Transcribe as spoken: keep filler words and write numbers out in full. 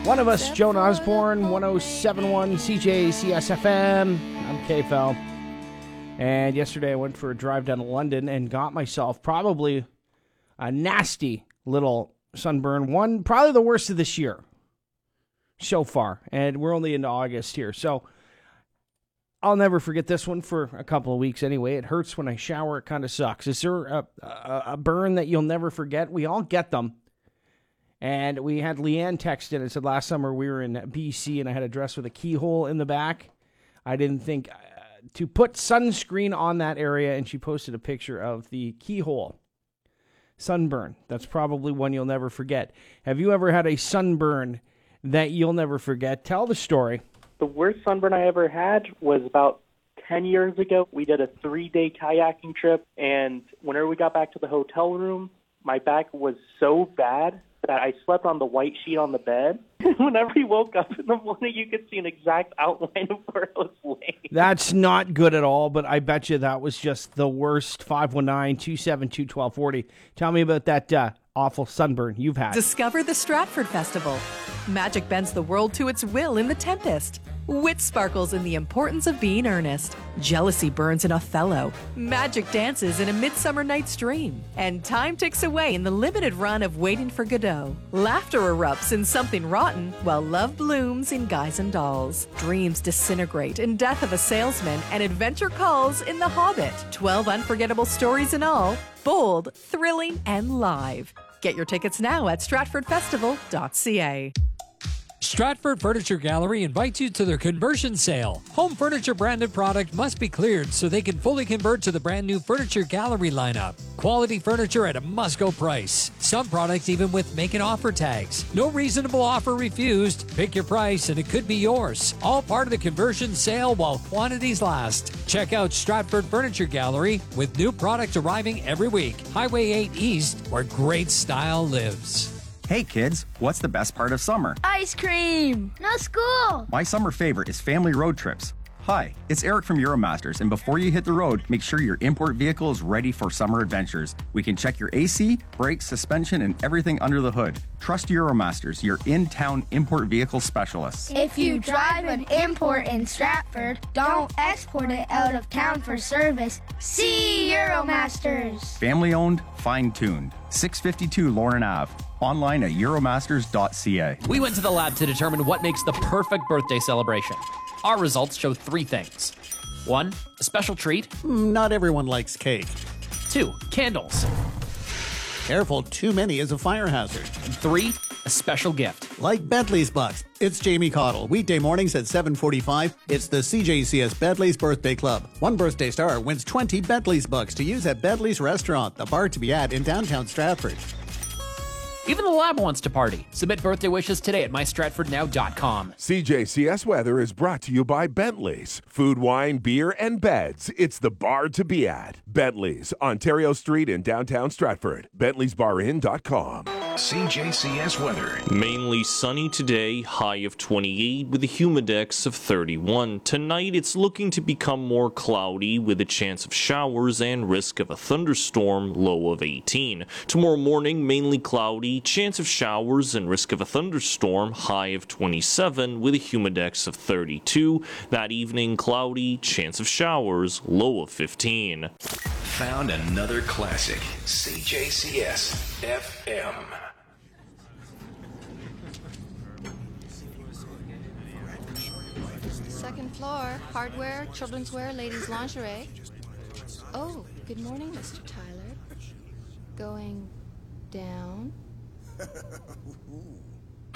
One of us, Joan Osborne, one oh seven point one C J C S F M. I'm K F L. And yesterday I went for a drive down to London and got myself probably a nasty little sunburn. One, probably the worst of this year so far. And we're only into August here. So I'll never forget this one for a couple of weeks anyway. It hurts when I shower. It kind of sucks. Is there a, a, a burn that you'll never forget? We all get them. And we had Leanne text in and said last summer we were in B C and I had a dress with a keyhole in the back. I didn't think uh, to put sunscreen on that area, and she posted a picture of the keyhole sunburn. That's probably one you'll never forget. Have you ever had a sunburn that you'll never forget? Tell the story. The worst sunburn I ever had was about ten years ago. We did a three-day kayaking trip, and whenever we got back to the hotel room, my back was so bad that I slept on the white sheet on the bed. Whenever we woke up in the morning, you could see an exact outline of where I was laying. That's not good at all, but I bet you that was just the worst. five one nine, two seven two, one two four zero. Tell me about that uh, awful sunburn you've had. Discover the Stratford Festival. Magic bends the world to its will in The Tempest. Wit sparkles in The Importance of Being Earnest. Jealousy burns in Othello. Magic dances in A Midsummer Night's Dream. And time ticks away in the limited run of Waiting for Godot. Laughter erupts in Something Rotten, while love blooms in Guys and Dolls. Dreams disintegrate in Death of a Salesman, and adventure calls in The Hobbit. Twelve unforgettable stories in all, bold, thrilling, and live. Get your tickets now at stratford festival dot c a. Stratford Furniture Gallery invites you to their conversion sale. Home furniture branded product must be cleared so they can fully convert to the brand new Furniture Gallery lineup. Quality furniture at a must-go price. Some products even with make an offer tags. No reasonable offer refused. Pick your price and it could be yours. All part of the conversion sale while quantities last. Check out Stratford Furniture Gallery with new products arriving every week. Highway eight East, where great style lives. Hey kids, what's the best part of summer? Ice cream! No school! My summer favorite is family road trips. Hi, it's Eric from Euromasters, and before you hit the road, make sure your import vehicle is ready for summer adventures. We can check your A C, brakes, suspension, and everything under the hood. Trust Euromasters, your in-town import vehicle specialists. If you drive an import in Stratford, don't export it out of town for service. See Euromasters! Family-owned, fine-tuned. six fifty-two Lorna Avenue. Online at euromasters dot c a. We went to the lab to determine what makes the perfect birthday celebration. Our results show three things. One, a special treat. Not everyone likes cake. Two, candles. Careful, too many is a fire hazard. And three, a special gift. Like Bentley's Bucks. It's Jamie Cottle. Weekday mornings at seven forty-five. It's the C J C S Bentley's Birthday Club. One birthday star wins twenty Bentley's Bucks to use at Bentley's Restaurant, the bar to be at in downtown Stratford. Even the lab wants to party. Submit birthday wishes today at my stratford now dot com. C J C S Weather is brought to you by Bentley's. Food, wine, beer, and beds. It's the bar to be at. Bentley's, Ontario Street in downtown Stratford. bentley's bar inn dot com. C J C S Weather. Mainly sunny today, high of twenty-eight with a humidex of thirty-one. Tonight it's looking to become more cloudy with a chance of showers and risk of a thunderstorm, low of eighteen. Tomorrow morning, mainly cloudy, chance of showers and risk of a thunderstorm, high of twenty-seven with a humidex of thirty-two. That evening, cloudy, chance of showers, low of fifteen. Found another classic. C J C S F M. Second floor, hardware, children's wear, ladies' lingerie. Oh, good morning, Mister Tyler. Going down.